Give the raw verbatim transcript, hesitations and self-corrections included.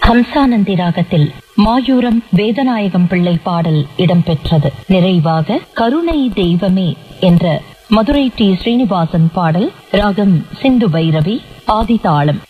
ஹம்சானந்தி ராகத்தில் மாயூரம் வேதநாயகம் பிள்ளை பாடல் இடம்பெற்றது. நிறைவாக கருணை தெய்வமே என்ற மதுரை டி ஸ்ரீனிவாசன் பாடல். ராகம் சிந்து பைரவி, ஆதிதாளம்.